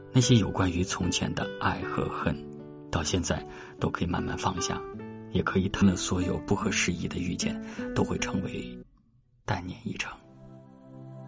那些有关于从前的爱和恨，到现在都可以慢慢放下，也可以谈了所有不合时宜的遇见，都会成为淡念一场。